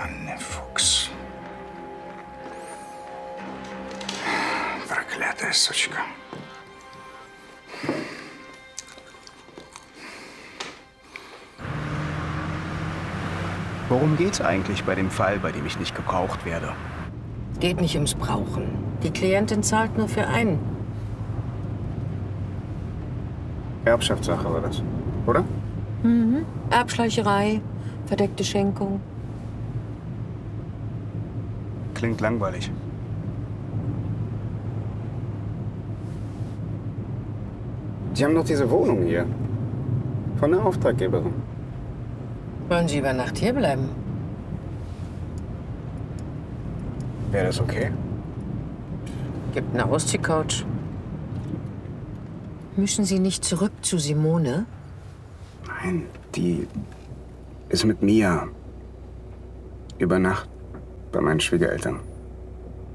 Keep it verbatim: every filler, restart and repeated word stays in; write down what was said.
Anne Fuchs. Проклятая сучка. Worum geht's eigentlich bei dem Fall, bei dem ich nicht gebraucht werde? Geht nicht ums Brauchen. Die Klientin zahlt nur für einen. Erbschaftssache war das, oder? Mhm. Erbschleicherei, verdeckte Schenkung. Klingt langweilig. Sie haben doch diese Wohnung hier. Von der Auftraggeberin. Wollen Sie über Nacht hier bleiben? Wäre das okay? Gibt einen Ausziehcouch. Müssen Sie nicht zurück zu Simone? Nein, die ist mit Mia über Nacht bei meinen Schwiegereltern.